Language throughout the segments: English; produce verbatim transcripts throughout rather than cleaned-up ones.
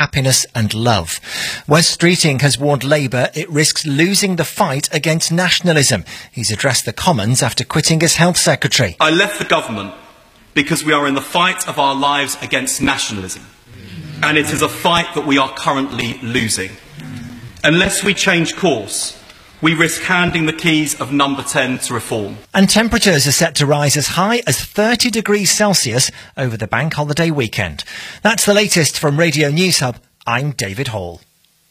happiness and love. West Streeting has warned Labour it risks losing the fight against nationalism. He's addressed the Commons after quitting as Health Secretary. I left the government because we are in the fight of our lives against nationalism. And it is a fight that we are currently losing. Unless we change course, we risk handing the keys of number ten to reform. And temperatures are set to rise as high as thirty degrees Celsius over the bank holiday weekend. That's the latest from Radio News Hub. I'm David Hall.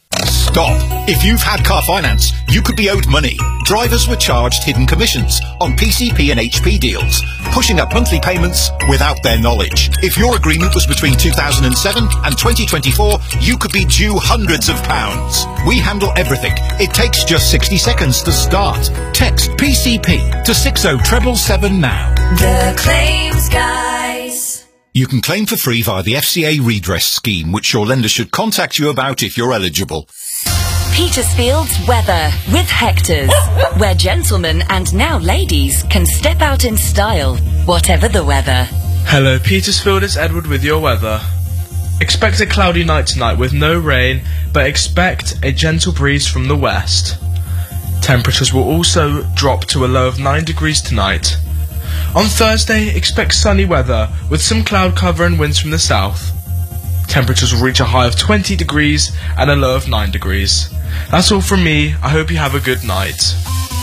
Stop. If you've had car finance, you could be owed money. Drivers were charged hidden commissions on P C P and H P deals, pushing up monthly payments without their knowledge. If your agreement was between two thousand seven and twenty twenty-four, you could be due hundreds of pounds. We handle everything. It takes just sixty seconds to start. Text P C P to six oh seven seven now. The Claims Guys. You can claim for free via the F C A redress scheme, which your lender should contact you about if you're eligible. Petersfield's weather with Hector's, where gentlemen and now ladies can step out in style, whatever the weather. Hello Petersfield, it's Edward with your weather. Expect a cloudy night tonight with no rain, but expect a gentle breeze from the west. Temperatures will also drop to a low of nine degrees tonight. On Thursday, expect sunny weather with some cloud cover and winds from the south. Temperatures will reach a high of twenty degrees and a low of nine degrees. That's all from me. I hope you have a good night.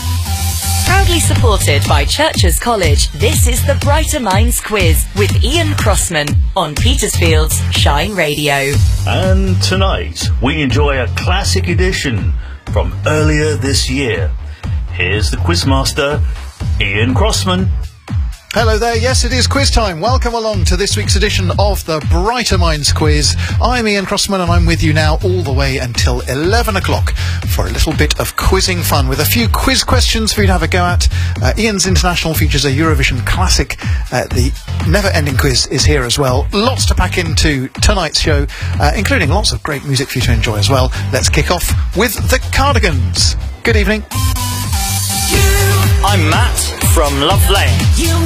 Proudly supported by Churches College, this is the Brighter Minds Quiz with Ian Crossman on Petersfield's Shine Radio. And tonight, we enjoy a classic edition from earlier this year. Here's the Quizmaster, Ian Crossman. Hello there, yes it is quiz time. Welcome along to this week's edition of the Brighter Minds Quiz. I'm Ian Crossman and I'm with you now all the way until eleven o'clock for a little bit of quizzing fun with a few quiz questions for you to have a go at. Uh, Ian's International features a Eurovision classic. Uh, the never-ending quiz is here as well. Lots to pack into tonight's show, uh, including lots of great music for you to enjoy as well. Let's kick off with the Cardigans. Good evening. I'm Matt from Love Lane. You